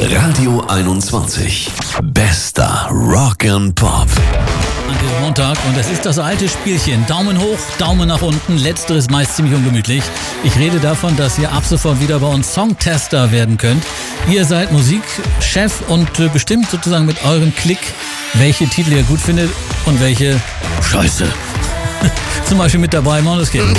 Radio 21. Bester Rock and Pop. An diesem Montag, und es ist das alte Spielchen. Daumen hoch, Daumen nach unten, letzteres meist ziemlich ungemütlich. Ich rede davon, dass ihr ab sofort wieder bei uns Songtester werden könnt. Ihr seid Musikchef und bestimmt sozusagen mit eurem Klick, welche Titel ihr gut findet und welche Scheiße. Zum Beispiel mit dabei Måneskin.